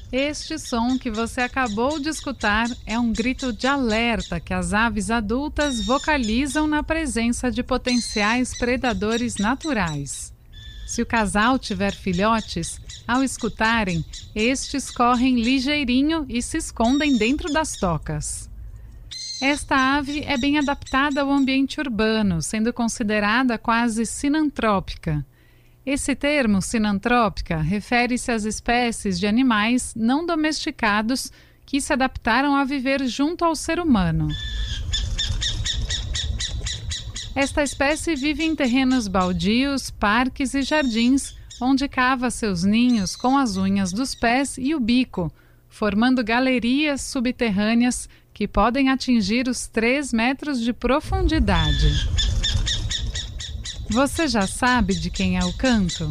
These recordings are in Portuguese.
Este som que você acabou de escutar é um grito de alerta que as aves adultas vocalizam na presença de potenciais predadores naturais. Se o casal tiver filhotes, ao escutarem, estes correm ligeirinho e se escondem dentro das tocas. Esta ave é bem adaptada ao ambiente urbano, sendo considerada quase sinantrópica. Esse termo, sinantrópica, refere-se às espécies de animais não domesticados que se adaptaram a viver junto ao ser humano. Esta espécie vive em terrenos baldios, parques e jardins, onde cava seus ninhos com as unhas dos pés e o bico, formando galerias subterrâneas que podem atingir os 3 metros de profundidade. Você já sabe de quem é o canto?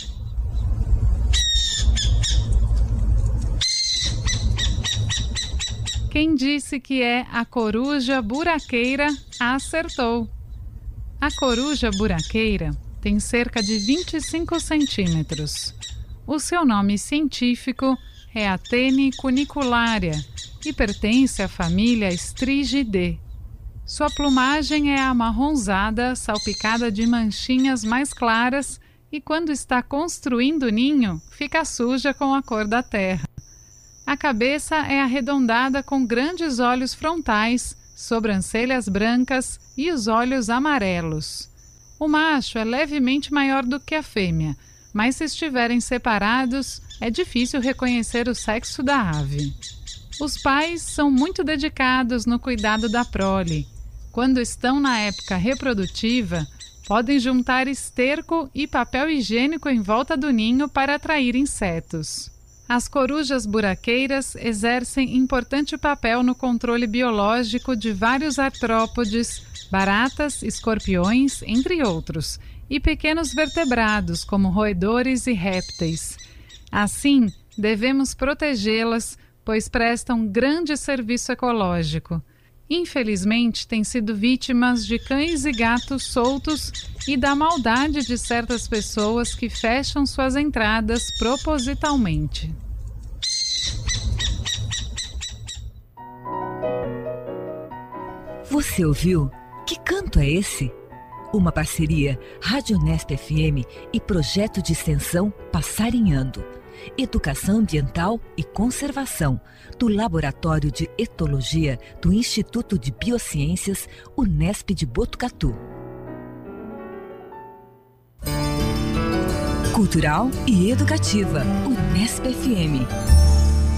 Quem disse que é a coruja buraqueira acertou. A coruja buraqueira tem cerca de 25 centímetros. O seu nome científico é Athene cunicularia e pertence à família Strigidae. Sua plumagem é amarronzada, salpicada de manchinhas mais claras e, quando está construindo o ninho, fica suja com a cor da terra. A cabeça é arredondada com grandes olhos frontais, sobrancelhas brancas e os olhos amarelos. O macho é levemente maior do que a fêmea, mas se estiverem separados, é difícil reconhecer o sexo da ave. Os pais são muito dedicados no cuidado da prole. Quando estão na época reprodutiva, podem juntar esterco e papel higiênico em volta do ninho para atrair insetos. As corujas buraqueiras exercem importante papel no controle biológico de vários artrópodes, baratas, escorpiões, entre outros, e pequenos vertebrados como roedores e répteis. Assim, devemos protegê-las, pois prestam grande serviço ecológico. Infelizmente, têm sido vítimas de cães e gatos soltos e da maldade de certas pessoas que fecham suas entradas propositalmente. Você ouviu? Que canto é esse? Uma parceria Rádio Unesp FM e projeto de extensão Passarinhando. Educação Ambiental e Conservação, do Laboratório de Etologia do Instituto de Biociências Unesp de Botucatu. Cultural e educativa, Unesp FM.